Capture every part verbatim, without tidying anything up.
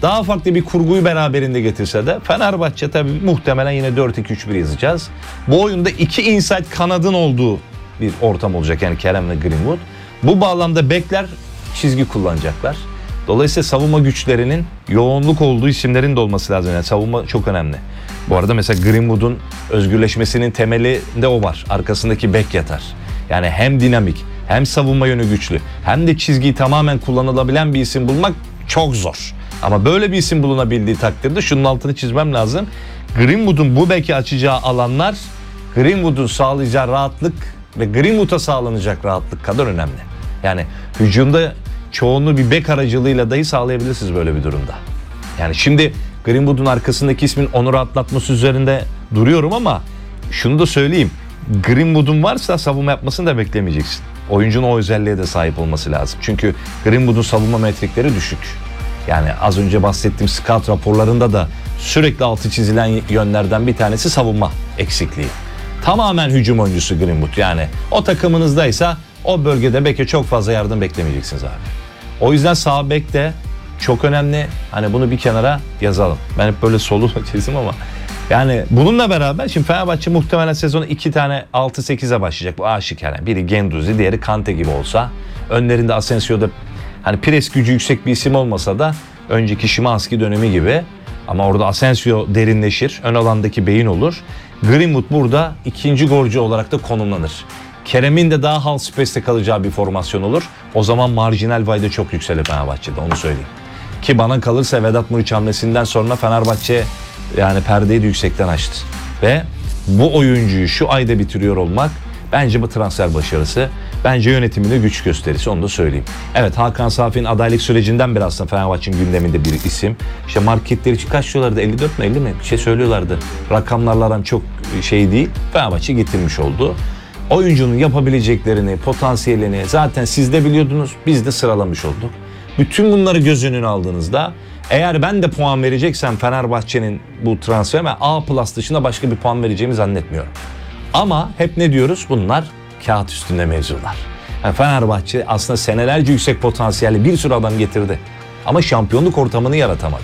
daha farklı bir kurguyu beraberinde getirse de Fenerbahçe tabii muhtemelen yine dört iki üç bir yazacağız. Bu oyunda iki inside kanadın olduğu bir ortam olacak, yani Kerem ve Greenwood. Bu bağlamda bekler çizgi kullanacaklar. Dolayısıyla savunma güçlerinin yoğunluk olduğu isimlerin de olması lazım. Yani savunma çok önemli. Bu arada mesela Greenwood'un özgürleşmesinin temelinde o var. Arkasındaki bek yatar. Yani hem dinamik, hem savunma yönü güçlü, hem de çizgiyi tamamen kullanılabilen bir isim bulmak çok zor. Ama böyle bir isim bulunabildiği takdirde şunun altını çizmem lazım. Greenwood'un bu beki açacağı alanlar, Greenwood'un sağlayacağı rahatlık ve Greenwood'a sağlanacak rahatlık kadar önemli. Yani hücumda çoğunluğu bir bek aracılığıyla dahi sağlayabilirsiniz böyle bir durumda. Yani şimdi Greenwood'un arkasındaki ismin onu rahatlatması üzerinde duruyorum ama şunu da söyleyeyim. Greenwood'un varsa savunma yapmasını da beklemeyeceksin. Oyuncunun o özelliğe de sahip olması lazım. Çünkü Greenwood'un savunma metrikleri düşük. Yani az önce bahsettiğim scout raporlarında da sürekli altı çizilen yönlerden bir tanesi savunma eksikliği. Tamamen hücum oyuncusu Greenwood. Yani o takımınızdaysa o bölgede beke çok fazla yardım beklemeyeceksiniz abi. O yüzden sağ bek de çok önemli. Hani bunu bir kenara yazalım. Ben hep böyle solu çizdim ama yani bununla beraber şimdi Fenerbahçe muhtemelen sezonu iki tane altı sekize başlayacak. Bu aşikar. Yani biri Guendouzi, diğeri Kante gibi olsa. Önlerinde Asensio'da hani pres gücü yüksek bir isim olmasa da önceki Szymański dönemi gibi. Ama orada Asensio derinleşir. Ön alandaki beyin olur. Greenwood burada ikinci golcü olarak da konumlanır. Kerem'in de daha half space'te kalacağı bir formasyon olur. O zaman marjinal vayda çok yükselir Fenerbahçe'de, onu söyleyeyim. Ki bana kalırsa Vedat Muriç hamlesinden sonra Fenerbahçe yani perdeyi de yüksekten açtı. Ve bu oyuncuyu şu ayda bitiriyor olmak bence bu transfer başarısı. Bence yönetiminde güç gösterisi, onu da söyleyeyim. Evet, Hakan Safi'nin adaylık sürecinden beri aslında Fenerbahçe'nin gündeminde bir isim. İşte marketleri için kaç diyorlardı? elli dört mi elli mi? Bir şey söylüyorlardı. Rakamlarla aram çok şey değil. Fenerbahçe getirmiş oldu. Oyuncunun yapabileceklerini, potansiyelini zaten siz de biliyordunuz, biz de sıralamış olduk. Bütün bunları göz önüne aldığınızda eğer ben de puan vereceksem Fenerbahçe'nin bu transferine A plus dışında başka bir puan vereceğimi zannetmiyorum. Ama hep ne diyoruz? Bunlar kağıt üstünde mevzular. Yani Fenerbahçe aslında senelerce yüksek potansiyelli bir sürü adam getirdi. Ama şampiyonluk ortamını yaratamadı.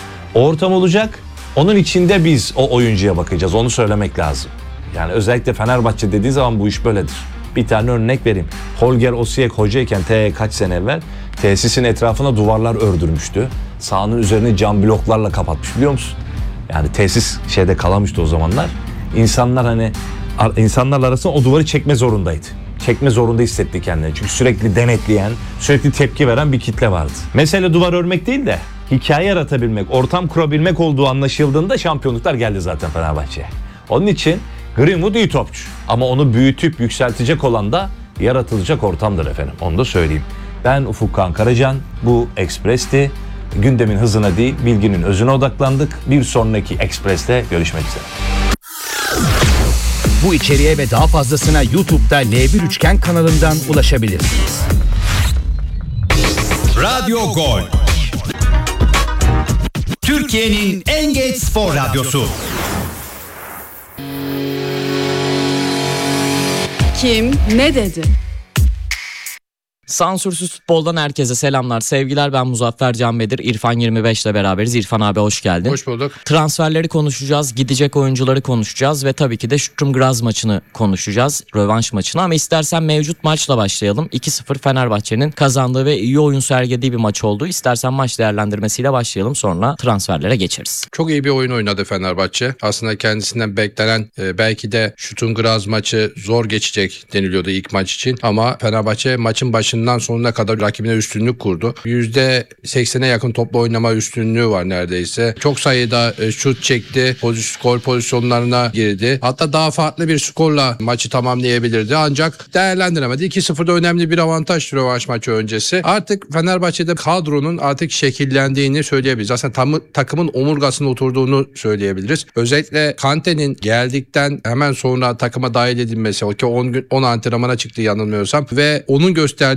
O ortam olacak, onun içinde biz o oyuncuya bakacağız, onu söylemek lazım. Yani özellikle Fenerbahçe dediği zaman bu iş böyledir. Bir tane örnek vereyim. Holger Osijek hocayken te kaç sene evvel tesisin etrafına duvarlar ördürmüştü. Sahanın üzerini cam bloklarla kapatmış, biliyor musun? Yani tesis şeyde kalamıştı o zamanlar. İnsanlar hani insanlarla arasında o duvarı çekme zorundaydı. Çekme zorunda hissetti kendini. Çünkü sürekli denetleyen, sürekli tepki veren bir kitle vardı. Mesele duvar örmek değil de hikaye yaratabilmek, ortam kurabilmek olduğu anlaşıldığında şampiyonluklar geldi zaten Fenerbahçe'ye. Onun için Greenwood iyi topçu ama onu büyütüp yükseltecek olan da yaratılacak ortamdır efendim. Onu da söyleyeyim. Ben Ufuk Kağan Karacan. Bu Ekspres'ti. Gündemin hızına değil, bilginin özüne odaklandık. Bir sonraki Ekspres'te görüşmek üzere. Bu içeriğe ve daha fazlasına YouTube'da L bir Üçgen kanalından ulaşabilirsiniz. Radyo Gol. Türkiye'nin en geç spor radyosu. Kim ne dedi? Sansürsüz Futbol'dan herkese selamlar, sevgiler. Ben Muzaffer Canbedir. İrfan yirmi beş ile beraberiz. İrfan abi hoş geldin. Hoş bulduk. Transferleri konuşacağız, gidecek oyuncuları konuşacağız ve tabii ki de Sturm Graz maçını konuşacağız. Rövanş maçını, ama istersen mevcut maçla başlayalım. iki sıfır Fenerbahçe'nin kazandığı ve iyi oyun sergilediği bir maç oldu. İstersen maç değerlendirmesiyle başlayalım, sonra transferlere geçeriz. Çok iyi bir oyun oynadı Fenerbahçe. Aslında kendisinden beklenen e, belki de Sturm Graz maçı zor geçecek deniliyordu ilk maç için. Ama Fenerbahçe maçın başında sonuna kadar rakibine üstünlük kurdu. yüzde seksene yakın toplu oynama üstünlüğü var neredeyse. Çok sayıda şut çekti. Pozisyon, gol pozisyonlarına girdi. Hatta daha farklı bir skorla maçı tamamlayabilirdi. Ancak değerlendiremedi. iki sıfırda önemli bir avantaj rövanş maçı öncesi. Artık Fenerbahçe'de kadronun artık şekillendiğini söyleyebiliriz. Aslında tam, takımın omurgasına oturduğunu söyleyebiliriz. Özellikle Kante'nin geldikten hemen sonra takıma dahil edilmesi, o ki on gün on antrenmana çıktı yanılmıyorsam ve onun gösterdiği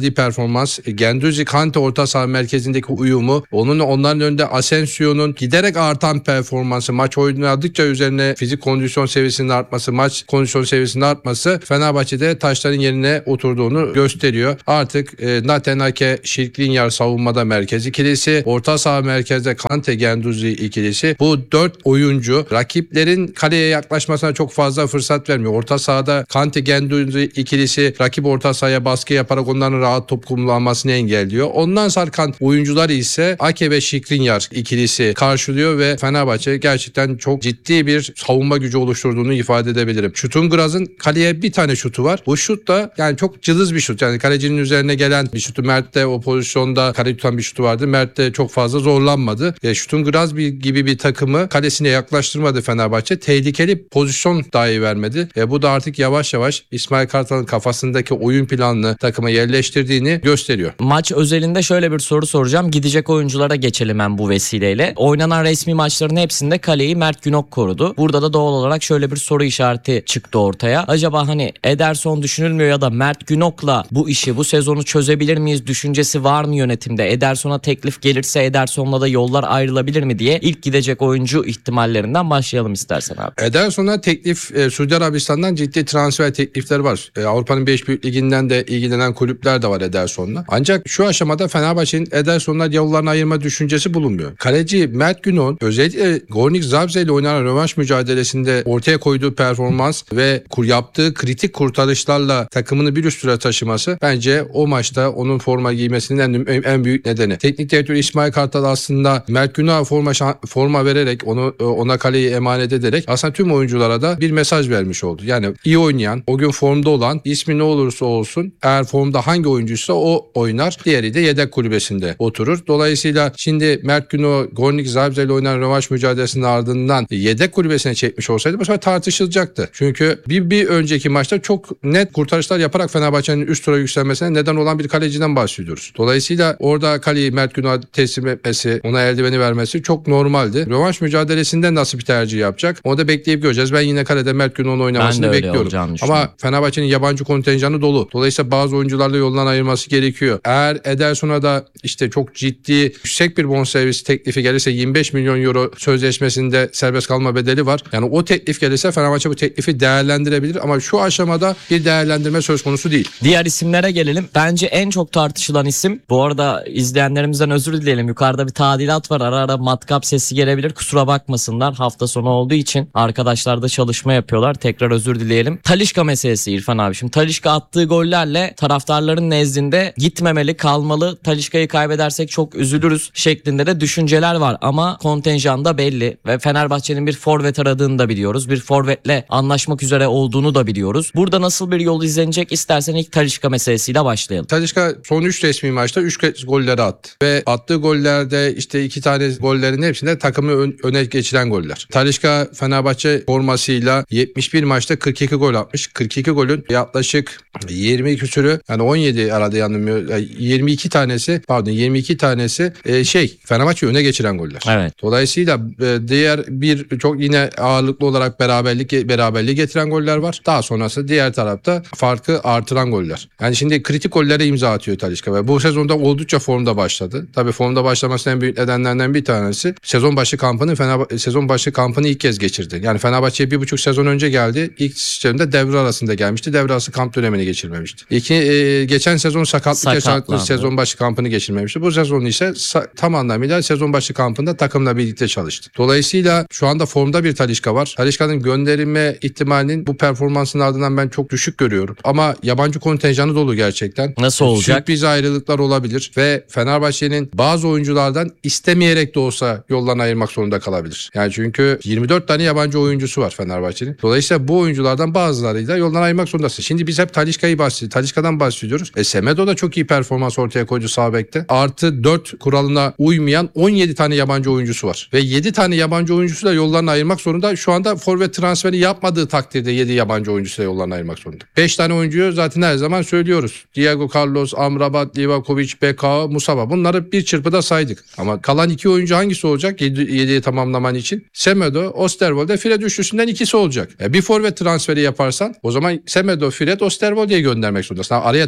sergilediği performans, Guendouzi Kante orta saha merkezindeki uyumu, onun onların önünde Asensio'nun giderek artan performansı, maç oynadıkça üzerine fizik kondisyon seviyesinin artması, maç kondisyon seviyesinin artması Fenerbahçe'de taşların yerine oturduğunu gösteriyor. Artık e, Natenake, Skriniar savunmada merkez ikilisi, orta saha merkezde Kante Guendouzi ikilisi. Bu dört oyuncu rakiplerin kaleye yaklaşmasına çok fazla fırsat vermiyor. Orta sahada Kante Guendouzi ikilisi rakip orta sahaya baskı yaparak onların rahat top kullanmasını engelliyor. Ondan sarkan oyuncular ise Ake ve Skriniar ikilisi karşılıyor ve Fenerbahçe gerçekten çok ciddi bir savunma gücü oluşturduğunu ifade edebilirim. Şutun Graz'ın kaleye bir tane şutu var. Bu şut da yani çok cılız bir şut. Yani kalecinin üzerine gelen bir şutu. Mert de o pozisyonda kale tutan bir şutu vardı. Mert de çok fazla zorlanmadı. E, Şutun Graz bir, gibi bir takımı kalesine yaklaştırmadı Fenerbahçe. Tehlikeli pozisyon dahi vermedi. E, bu da artık yavaş yavaş İsmail Kartal'ın kafasındaki oyun planını takıma yerleştirdiğini gösteriyor. Maç özelinde şöyle bir soru soracağım. Gidecek oyunculara geçelim ben bu vesileyle. Oynanan resmi maçların hepsinde kaleyi Mert Günok korudu. Burada da doğal olarak şöyle bir soru işareti çıktı ortaya. Acaba hani Ederson düşünülmüyor ya da Mert Günok'la bu işi, bu sezonu çözebilir miyiz düşüncesi var mı yönetimde? Ederson'a teklif gelirse Ederson'la da yollar ayrılabilir mi diye ilk gidecek oyuncu ihtimallerinden başlayalım istersen abi. Ederson'a teklif e, Suudi Arabistan'dan ciddi transfer teklifleri var. E, Avrupa'nın beş büyük liginden de ilgilenen kulüpler de var Ederson'la. Ancak şu aşamada Fenerbahçe'nin Ederson'la yollarını ayırma düşüncesi bulunmuyor. Kaleci Mert Günok'un özellikle Gornik Zabrze ile oynanan rövanş mücadelesinde ortaya koyduğu performans ve kur yaptığı kritik kurtarışlarla takımını bir üst tura taşıması bence o maçta onun forma giymesinin en, en büyük nedeni. Teknik direktör İsmail Kartal aslında Mert Günok'a forma forma vererek onu ona kaleyi emanet ederek aslında tüm oyunculara da bir mesaj vermiş oldu. Yani iyi oynayan, o gün formda olan, ismi ne olursa olsun, eğer formda hangi oyuncuysa o oynar. Diğeri de yedek kulübesinde oturur. Dolayısıyla şimdi Mert Günok Gornik Zabrze ile oynanan rövanş mücadelesinin ardından yedek kulübesine çekmiş olsaydı bu sefer tartışılacaktı. Çünkü bir, bir önceki maçta çok net kurtarışlar yaparak Fenerbahçe'nin üst tura yükselmesine neden olan bir kaleciden bahsediyoruz. Dolayısıyla orada kaleyi Mert Günok'a teslim etmesi, ona eldiveni vermesi çok normaldi. Rövanş mücadelesinde nasıl bir tercih yapacak? Onu da bekleyip göreceğiz. Ben yine kalede Mert Günok'un oynamasını bekliyorum. Ama Fenerbahçe'nin yabancı kontenjanı dolu. Dolayısıyla bazı oyuncularla yoldan ayırması gerekiyor. Eğer Ederson'a da işte çok ciddi, yüksek bir bonservis teklifi gelirse yirmi beş milyon euro sözleşmesinde serbest kalma bedeli var. Yani o teklif gelirse Fenerbahçe bu teklifi değerlendirebilir ama şu aşamada bir değerlendirme söz konusu değil. Diğer isimlere gelelim. Bence en çok tartışılan isim, bu arada izleyenlerimizden özür dileyelim. Yukarıda bir tadilat var. Ara ara matkap sesi gelebilir. Kusura bakmasınlar. Hafta sonu olduğu için arkadaşlar da çalışma yapıyorlar. Tekrar özür dileyelim. Talisca meselesi İrfan abi. Şimdi Talisca attığı gollerle taraftarların nezdinde gitmemeli, kalmalı. Talisca'yı kaybedersek çok üzülürüz şeklinde de düşünceler var. Ama kontenjan da belli ve Fenerbahçe'nin bir forvet aradığını da biliyoruz. Bir forvetle anlaşmak üzere olduğunu da biliyoruz. Burada nasıl bir yol izlenecek, istersen ilk Talisca meselesiyle başlayalım. Talisca son üç resmi maçta üç kez golleri attı. Ve attığı gollerde işte iki tane gollerin hepsinde takımı ön, öne geçiren goller. Talisca Fenerbahçe formasıyla yetmiş bir maçta kırk iki gol atmış. kırk iki golün yaklaşık yirmi küsürü, yani on yedi arada yanılmıyor. yirmi iki tanesi pardon yirmi iki tanesi e, şey Fenerbahçe öne geçiren goller. Evet. Dolayısıyla e, diğer bir çok yine ağırlıklı olarak beraberlik beraberliği getiren goller var. Daha sonrası diğer tarafta farkı artıran goller. Yani şimdi kritik gollere imza atıyor Talisca ve bu sezonda oldukça formda başladı. Tabii formda başlamasının en büyük nedenlerinden bir tanesi sezon başı kampını Fenerbahçe sezon başı kampını ilk kez geçirdi. Yani Fenerbahçe'ye bir buçuk sezon önce geldi. İlk sezonda devre arasında gelmişti. Devre arası kamp dönemini geçirmemişti. İki, e, geçen sezon sakatlık yaşandı. Sezon başı kampını geçirmemişti. Bu sezon ise sa- tam anlamıyla sezon başı kampında takımla birlikte çalıştı. Dolayısıyla şu anda formda bir Talisca var. Talisca'nın gönderilme ihtimalinin bu performansının ardından ben çok düşük görüyorum. Ama yabancı kontenjanı dolu gerçekten. Nasıl olacak? Sürpriz ayrılıklar olabilir ve Fenerbahçe'nin bazı oyunculardan istemeyerek de olsa yoldan ayırmak zorunda kalabilir. Yani çünkü yirmi dört tane yabancı oyuncusu var Fenerbahçe'nin. Dolayısıyla bu oyunculardan bazılarıyla yoldan ayırmak zorundasın. Şimdi biz hep Talisca'yı bahsediyoruz. Talisca'dan bahsediyoruz. E Semedo da çok iyi performans ortaya koydu sağ bekte. Artı dört kuralına uymayan on yedi tane yabancı oyuncusu var. Ve yedi tane yabancı oyuncusu da yollarını ayırmak zorunda. Şu anda forvet transferi yapmadığı takdirde yedi yabancı oyuncusu da yollarını ayırmak zorunda. beş tane oyuncuyu zaten her zaman söylüyoruz. Diego Carlos, Amrabat, Livakovic, Bekao, Musaba. Bunları bir çırpıda saydık. Ama kalan iki oyuncu hangisi olacak yediyi tamamlaman için? Semedo, Osterwolde, Fred üçlüsünden ikisi olacak. E bir forvet transferi yaparsan o zaman Semedo, Fred, Osterwolde'ye göndermek zorundasın. Araya Talisca eklemek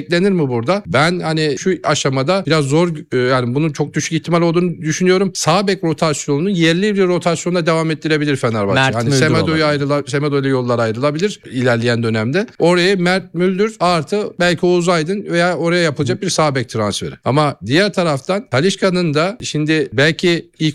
beklenir mi burada? Ben hani şu aşamada biraz zor e, yani bunun çok düşük ihtimal olduğunu düşünüyorum. Sağ bek rotasyonunu yerli bir rotasyonda devam ettirebilir Fenerbahçe. Mert hani Müldür Semedo'yu olabilir. ayrıla, Semedo ile yollar ayrılabilir ilerleyen dönemde. Oraya Mert Müldür artı belki Oğuz Aydın veya oraya yapılacak bir sağ bek transferi. Ama diğer taraftan Talisca'nın da şimdi belki ilk